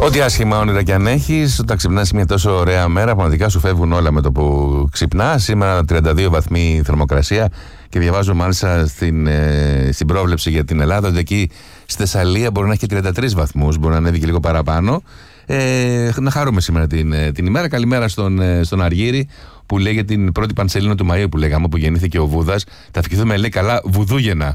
Ό,τι άσχημα όνειρα κι αν έχεις, όταν ξυπνάς μια τόσο ωραία μέρα, πραγματικά σου φεύγουν όλα με το που ξυπνάς. Σήμερα 32 βαθμοί θερμοκρασία και διαβάζω μάλιστα στην πρόβλεψη για την Ελλάδα ότι εκεί στη Θεσσαλία μπορεί να έχει και 33 βαθμούς, μπορεί να ανέβει και λίγο παραπάνω. Να χαρούμε σήμερα την ημέρα. Καλημέρα στον Αργύρη που λέγε την πρώτη Πανσελίνο του Μαΐου που λέγαμε, που γεννήθηκε ο Βούδας. Θα ευχηθούμε, λέει, καλά Βουδούγεννα.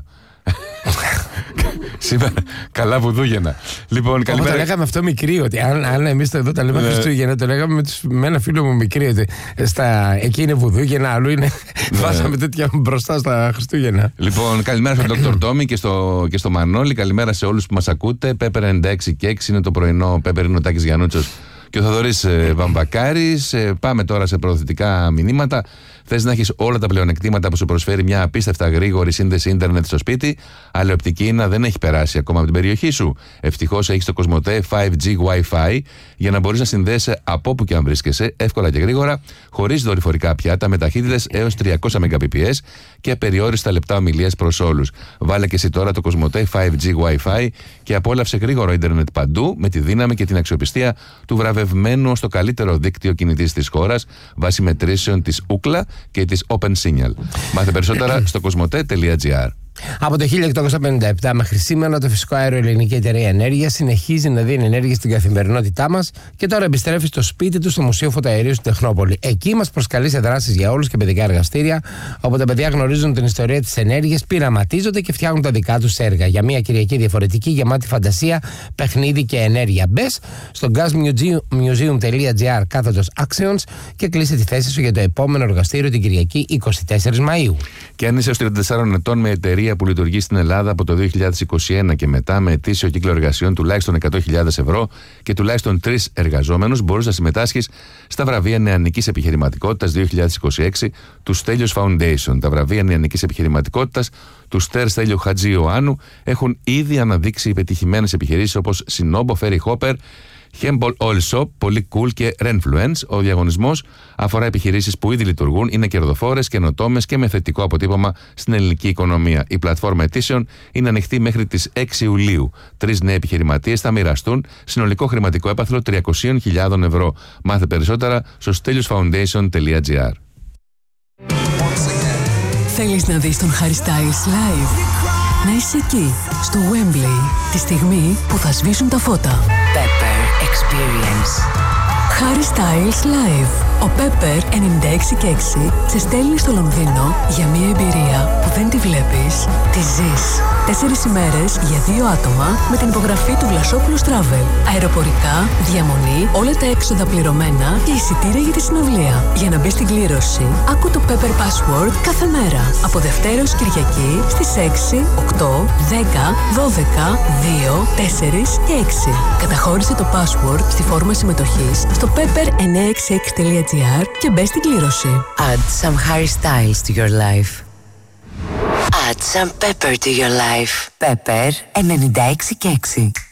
Σήμερα, καλά Βουδούγεννα. Λοιπόν, καλημέρα. Το λέγαμε αυτό μικρή, ότι αν εμείς εδώ τα λέμε Χριστούγεννα, το λέγαμε με ένα φίλο μου μικρή, ότι εκεί είναι Βουδούγεννα, αλλού είναι. Βάσαμε τέτοια μπροστά στα Χριστούγεννα. Λοιπόν, καλημέρα στον Δόκτωρ Τόμι και στο Μανώλη. Καλημέρα σε όλους που μας ακούτε. Πέπερ 96 και 6 είναι το πρωινό. Πέπερ είναι ο Τάκης Γιαννούτσος και ο Θοδωρής Βαμβακάρης. Πάμε τώρα σε προωθητικά μηνύματα. Θες να έχεις όλα τα πλεονεκτήματα που σου προσφέρει μια απίστευτα γρήγορη σύνδεση ίντερνετ στο σπίτι, αλλά η οπτική ίνα δεν έχει περάσει ακόμα από την περιοχή σου. Ευτυχώς έχεις το Κοσμοτέ 5G Wi-Fi για να μπορείς να συνδέεσαι από όπου και αν βρίσκεσαι, εύκολα και γρήγορα, χωρίς δορυφορικά πιάτα, με ταχύτητες έως 300 Mbps και απεριόριστα λεπτά ομιλίας προς όλους. Βάλε και εσύ τώρα το Κοσμοτέ 5G Wi-Fi και απόλαυσε γρήγορο ίντερνετ παντού με τη δύναμη και την αξιοπιστία του βραβευμένου στο καλύτερο δίκτυο κινητής της χώρας βάσει μετρήσεων της Ookla και της OpenSignal. Μάθε περισσότερα στο κοσμοτέ.gr. Από το 1857 μέχρι σήμερα, το Φυσικό Αέριο Ελληνική Εταιρεία Ενέργειας συνεχίζει να δίνει ενέργεια στην καθημερινότητά μας και τώρα επιστρέφει στο σπίτι του στο Μουσείο Φωτοαερίου στην Τεχνόπολη. Εκεί μας προσκαλεί σε δράσεις για όλους και παιδικά εργαστήρια, όπου τα παιδιά γνωρίζουν την ιστορία της ενέργειας, πειραματίζονται και φτιάχνουν τα δικά τους έργα. Για μια Κυριακή διαφορετική, γεμάτη φαντασία, παιχνίδι και ενέργεια. Μπες στο gasmuseum.gr/actions και κλείσε τη θέση σου για το επόμενο εργαστήριο την Κυριακή 24 Μαΐου. Και αν είσαι ως 34 ετών με εταιρεία που λειτουργεί στην Ελλάδα από το 2021 και μετά με ετήσιο κύκλο εργασιών τουλάχιστον 100.000 ευρώ και τουλάχιστον 3 εργαζόμενους, μπορείς να συμμετάσχεις στα βραβεία Νεανικής Επιχειρηματικότητας 2026 του Στέλιος Foundation. Τα βραβεία Νεανικής Επιχειρηματικότητας του Στέρ Στέλιο Χατζή Ιωάννου έχουν ήδη αναδείξει πετυχημένες επιχειρήσεις όπως Sinobo, Ferry Hopper, Hempel Oil Shop, πολύ cool και Renfluence. Ο διαγωνισμός αφορά επιχειρήσεις που ήδη λειτουργούν, είναι κερδοφόρες, καινοτόμες και με θετικό αποτύπωμα στην ελληνική οικονομία. Η πλατφόρμα αιτήσεων είναι ανοιχτή μέχρι τις 6 Ιουλίου. 3 νέοι επιχειρηματίες θα μοιραστούν συνολικό χρηματικό έπαθλο 300.000 ευρώ. Μάθε περισσότερα στο steliosfoundation.gr. Θέλεις να δεις τον Harry Styles live? Να είσαι εκεί, στο Wembley, τη στιγμή που θα σβήσουν τα φώτα. Pepper Experience. Harry Styles live. Ο Pepper 96 και 6 σε στέλνει στο Λονδίνο για μια εμπειρία που δεν τη βλέπεις, τη ζεις. 4 ημέρες για 2 άτομα με την υπογραφή του Βλασόπουλος Travel. Αεροπορικά, διαμονή, όλα τα έξοδα πληρωμένα και εισιτήρια για τη συναυλία. Για να μπει στην κλήρωση, άκου το Pepper Password κάθε μέρα. Από Δευτέρα ως Κυριακή στις 6, 8, 10, 12, 2, 4 και 6. Καταχώρησε το password στη φόρμα συμμετοχής στο pepper966.gr και μπες στην κλήρωση. Add some Harry Styles to your life. Add some pepper to your life. Pepper 96 και 6.